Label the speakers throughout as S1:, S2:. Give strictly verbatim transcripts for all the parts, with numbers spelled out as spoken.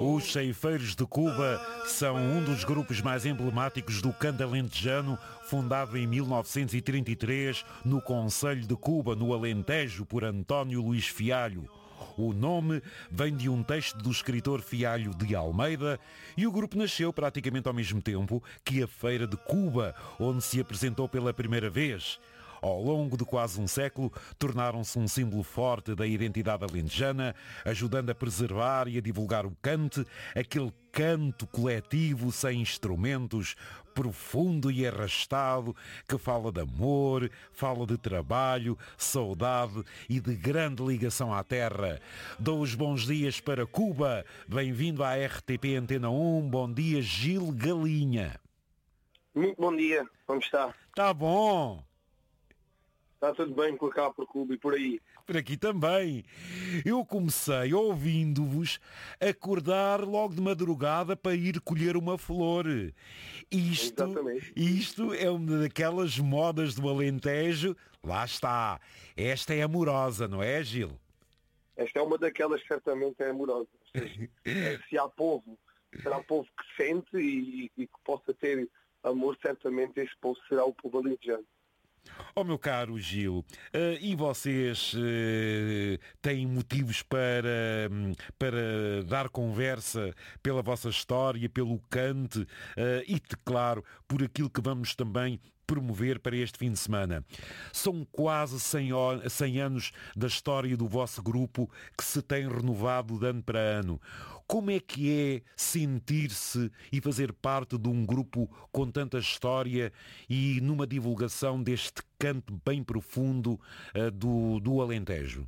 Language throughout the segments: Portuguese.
S1: Os Ceifeiros de Cuba são um dos grupos mais emblemáticos do canto alentejano, fundado em mil novecentos e trinta e três no Concelho de Cuba, no Alentejo, por António Luís Fialho. O nome vem de um texto do escritor Fialho de Almeida e o grupo nasceu praticamente ao mesmo tempo que a Feira de Cuba, onde se apresentou pela primeira vez. Ao longo de quase um século, tornaram-se um símbolo forte da identidade alentejana, ajudando a preservar e a divulgar o cante, aquele canto coletivo sem instrumentos, profundo e arrastado, que fala de amor, fala de trabalho, saudade e de grande ligação à terra. Dou os bons dias para Cuba. Bem-vindo à R T P Antena um. Bom dia, Gil Galinha.
S2: Muito bom dia. Como está?
S1: Tá bom.
S2: Está tudo bem por cá, por Cuba e por aí?
S1: Por aqui também. Eu comecei, ouvindo-vos, a acordar logo de madrugada para ir colher uma flor. Isto,
S2: Exatamente.
S1: isto é uma daquelas modas do Alentejo. Lá está. Esta é amorosa, não é, Gil?
S2: Esta é uma daquelas que certamente é amorosa. Ou seja, é, se há povo, será povo que sente e, e que possa ter amor, certamente esse povo será o povo alentejano.
S1: Oh, meu caro Gil, uh, e vocês uh, têm motivos para, um, para dar conversa pela vossa história, pelo cante uh, e, claro, por aquilo que vamos também promover para este fim de semana. São quase cem anos da história do vosso grupo que se tem renovado de ano para ano. Como é que é sentir-se e fazer parte de um grupo com tanta história e numa divulgação deste canto bem profundo uh, do, do Alentejo?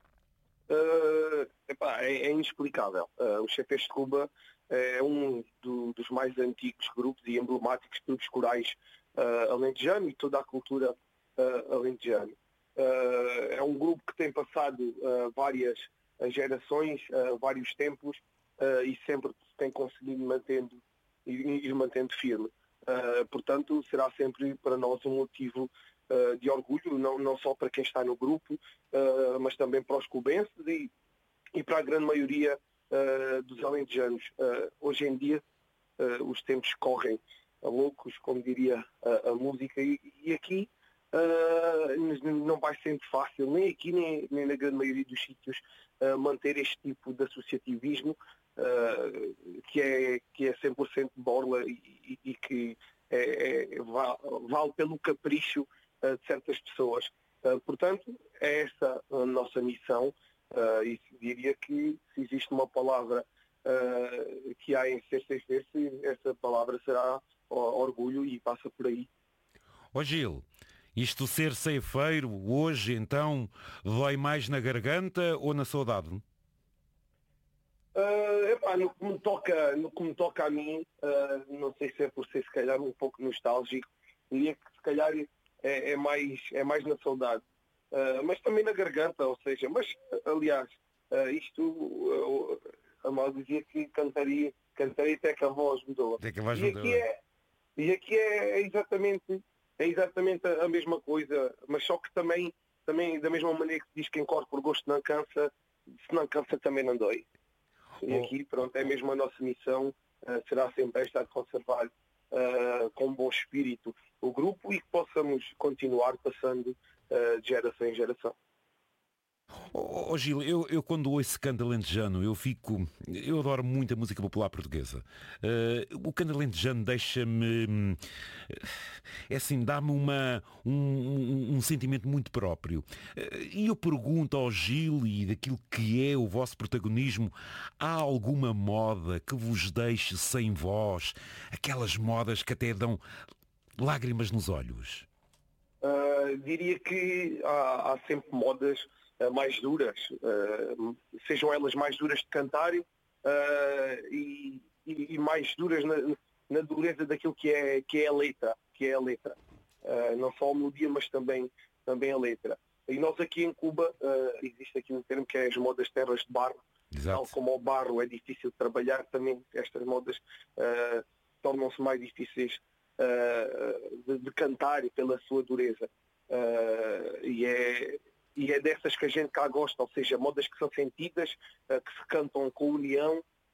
S2: Uh, epá, é, é inexplicável. Uh, o Ceifeiros de Cuba é um do, dos mais antigos grupos e emblemáticos grupos corais uh, alentejano e toda a cultura uh, alentejana. Uh, é um grupo que tem passado uh, várias gerações, uh, vários tempos uh, e sempre tem conseguido mantendo, ir, ir mantendo firme. Uh, portanto, será sempre para nós um motivo uh, de orgulho, não, não só para quem está no grupo, uh, mas também para os cubenses e, e para a grande maioria uh, dos alentejanos. Uh, hoje em dia, uh, os tempos correm a loucos, como diria uh, a música, e, e aqui uh, não vai sendo fácil, nem aqui nem, nem na grande maioria dos sítios, uh, manter este tipo de associativismo, Uh, que, é, que é cem por cento borla e, e, e que é, é, vale, vale pelo capricho uh, de certas pessoas. Uh, portanto, é essa a nossa missão uh, e diria que se existe uma palavra uh, que há em ser ceifeiro, essa palavra será orgulho e passa por aí.
S1: Ó Gil, isto ser ceifeiro hoje então dói mais na garganta ou na saudade?
S2: Uh, epá, no, que me toca, no que me toca a mim, uh, não sei se é por ser se calhar um pouco nostálgico, diria que se calhar é, é, mais, é mais na saudade, uh, mas também na garganta, ou seja, mas aliás, uh, isto, uh, a mal dizia que cantaria, cantaria até que a voz mudou.
S1: Até que a voz
S2: e, aqui é, e aqui é exatamente, é exatamente a mesma coisa, mas só que também, também da mesma maneira que se diz que em corpo por gosto não cansa, se não cansa também não dói. E aqui, pronto, é mesmo a nossa missão, uh, será sempre esta de conservar uh, com bom espírito o grupo e que possamos continuar passando uh, de geração em geração.
S1: Oh, oh Gil, eu, eu quando ouço canto alentejano, eu fico... Eu adoro muito a música popular portuguesa. Uh, o canto alentejano deixa-me... É assim, dá-me uma, um, um, um sentimento muito próprio. Uh, e eu pergunto ao Gil e daquilo que é o vosso protagonismo, há alguma moda que vos deixe sem voz? Aquelas modas que até dão lágrimas nos olhos?
S2: Uh, diria que há, há sempre modas Uh, mais duras, uh, sejam elas mais duras de cantar uh, e, e, e mais duras na, na dureza daquilo que é, que é a letra, que é a letra. Uh, não só a melodia, mas também, também a letra. E nós aqui em Cuba, uh, existe aqui um termo que é as modas terras de barro.
S1: Exato.
S2: Tal como o barro é difícil de trabalhar, também estas modas uh, tornam-se mais difíceis uh, de, de cantar pela sua dureza. Uh, e é E é dessas que a gente cá gosta, ou seja, modas que são sentidas, que se cantam com união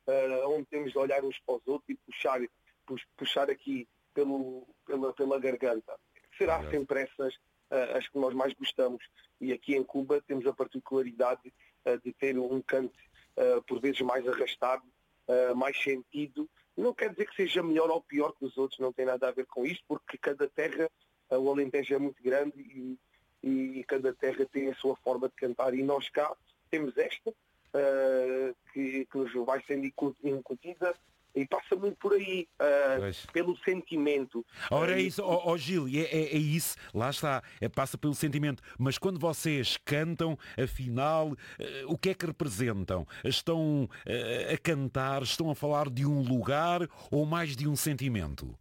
S2: uh, onde temos de olhar uns para os outros e puxar, puxar aqui pelo, pela, pela garganta. Será sempre essas uh, as que nós mais gostamos. E aqui em Cuba temos a particularidade uh, de ter um cante uh, por vezes mais arrastado, uh, mais sentido. Não quer dizer que seja melhor ou pior que os outros, não tem nada a ver com isto, porque cada terra, uh, o Alentejo é muito grande e, e cada terra tem a sua forma de cantar. E nós cá temos esta, uh, que, que nos vai sendo incutida, e passa muito por aí, uh, pelo sentimento.
S1: Ora, é isso, ó oh, oh, Gil, é, é, é isso, lá está, é, passa pelo sentimento. Mas quando vocês cantam, afinal, uh, o que é que representam? Estão uh, a cantar, estão a falar de um lugar ou mais de um sentimento?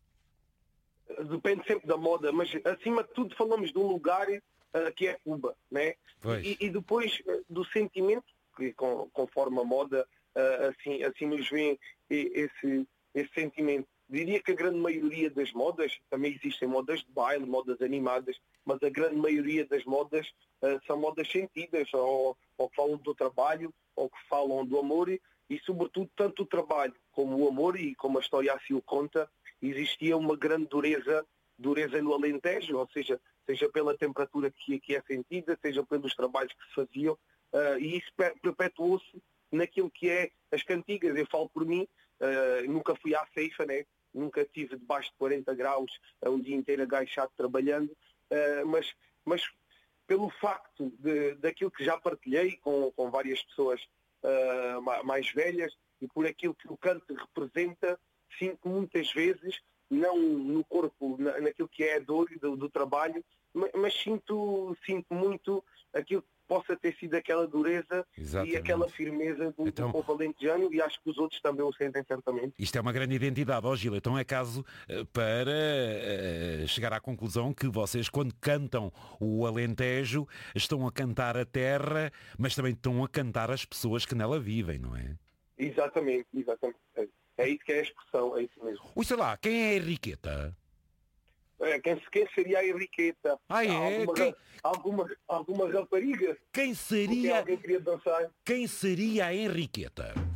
S2: Depende sempre da moda, mas acima de tudo falamos de um lugar uh, que é Cuba, né? E, e depois uh, do sentimento, que com, conforme a moda, uh, assim, assim nos vem esse, esse sentimento. Diria que a grande maioria das modas, também existem modas de baile, modas animadas, mas a grande maioria das modas uh, são modas sentidas, ou, ou que falam do trabalho, ou que falam do amor, e, e sobretudo tanto o trabalho como o amor, e como a história assim o conta, existia uma grande dureza, dureza no Alentejo, ou seja, seja pela temperatura que aqui é sentida, seja pelos trabalhos que se faziam, uh, e isso perpetuou-se naquilo que é as cantigas. Eu falo por mim, uh, nunca fui à ceifa, né? Nunca estive debaixo de quarenta graus um dia inteiro agachado trabalhando, uh, mas, mas pelo facto de, daquilo que já partilhei com, com várias pessoas uh, mais velhas, e por aquilo que o canto representa, sinto muitas vezes, não no corpo, na, naquilo que é a dor do, do trabalho, mas, mas sinto, sinto muito aquilo que possa ter sido aquela dureza. Exatamente. E aquela firmeza do, então, do povo alentejano, e acho que os outros também o sentem certamente.
S1: Isto é uma grande identidade, ó Gil. Então é caso para uh, chegar à conclusão que vocês, quando cantam o Alentejo, estão a cantar a terra, mas também estão a cantar as pessoas que nela vivem, não é?
S2: Exatamente, exatamente. É, é isso que é a expressão, é isso mesmo.
S1: Ui, sei lá, quem é a Henriqueta?
S2: É, quem, quem seria a Henriqueta?
S1: Ah, é?
S2: Alguma,
S1: quem...
S2: alguma, alguma rapariga?
S1: Quem seria...
S2: Porque alguém queria dançar.
S1: Quem seria a Henriqueta?